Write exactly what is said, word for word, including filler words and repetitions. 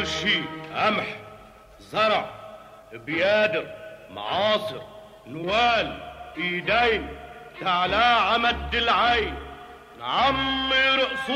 شي قمح، زرع، بيادر، معاصر، نوال، ايدين، تعلى عمد العين، نعمر